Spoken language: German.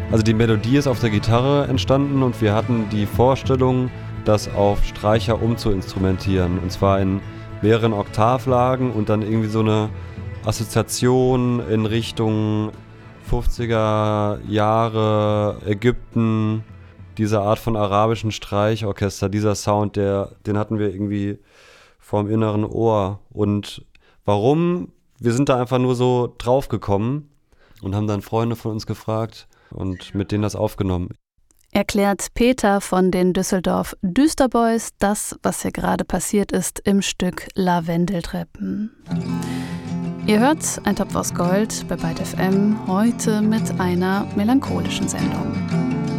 Also die Melodie ist auf der Gitarre entstanden und wir hatten die Vorstellung, das auf Streicher umzuinstrumentieren. Und zwar in mehreren Oktavlagen und dann irgendwie so eine Assoziation in Richtung 50er Jahre Ägypten, diese Art von arabischen Streichorchester, dieser Sound, den hatten wir irgendwie vorm inneren Ohr. Und warum? Wir sind da einfach nur so draufgekommen und haben dann Freunde von uns gefragt und mit denen das aufgenommen. Erklärt Peter von den Düsseldorf Düsterboys das, was hier gerade passiert ist im Stück Lavendeltreppen. Ihr hört Ein Topf aus Gold bei Byte FM, heute mit einer melancholischen Sendung.